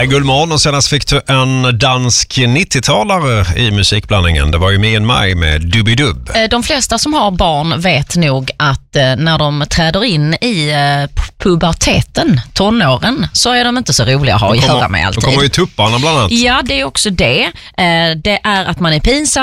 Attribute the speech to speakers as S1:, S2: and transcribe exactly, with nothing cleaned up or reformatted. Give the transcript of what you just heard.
S1: Här Gullmorgon och senast fick du en dansk nittiotalare i musikblandningen. Det var ju med en maj med Dubidub.
S2: De flesta som har barn vet nog att när de träder in i puberteten, tonåren, så är de inte så roliga att ha att göra med alltid.
S1: Då kommer ju tupparna bland annat.
S2: Ja, det är också det. Det är att man är pinsam.